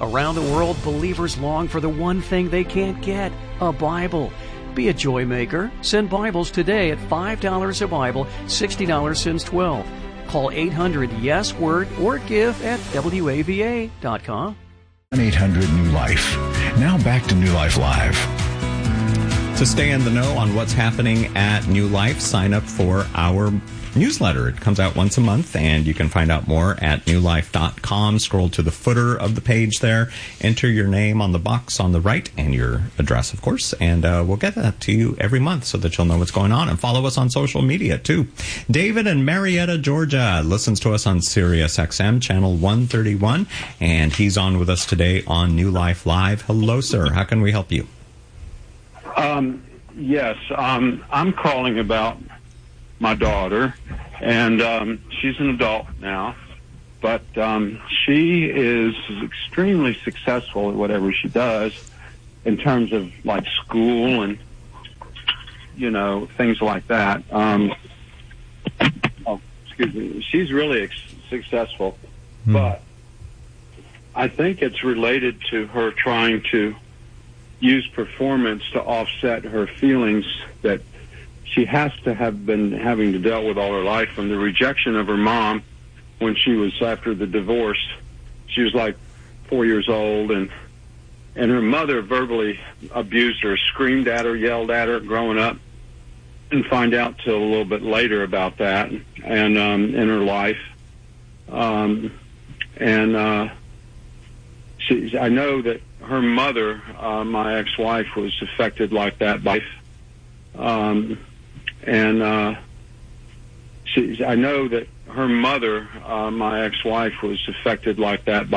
Around the world, believers long for the one thing they can't get, a Bible. Be a joy maker. Send Bibles today at $5 a Bible, $60 since 12. Call 800-YES-WORD or give at WAVA.com. 1-800-NEW-LIFE. Now back to New Life Live. To stay in the know on what's happening at New Life, sign up for our newsletter. It comes out once a month, and you can find out more at newlife.com. Scroll to the footer of the page there. Enter your name on the box on the right and your address, of course, and we'll get that to you every month so that you'll know what's going on. And follow us on social media, too. David in Marietta, Georgia, listens to us on Sirius XM, channel 131, and he's on with us today on New Life Live. Hello, sir. How can we help you? Yes, I'm calling about my daughter, and she's an adult now, but she is extremely successful at whatever she does in terms of, like, school and, you know, things like that. She's really successful, but I think it's related to her trying to use performance to offset her feelings that she has to have been having to deal with all her life, from the rejection of her mom when she was after the divorce. She was like 4 years old, and her mother verbally abused her, screamed at her, yelled at her growing up. Didn't find out till a little bit later about that, and in her life. I know that her mother, my ex-wife, was affected like that by I know that her mother, my ex-wife, was affected like that by